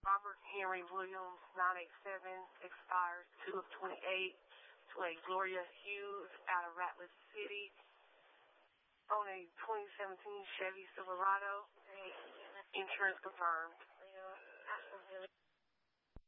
Robert Henry Williams, 987, expires 2 of 28, to a Gloria Hughes out of Ratliff City on a 2017 Chevy Silverado. Insurance confirmed.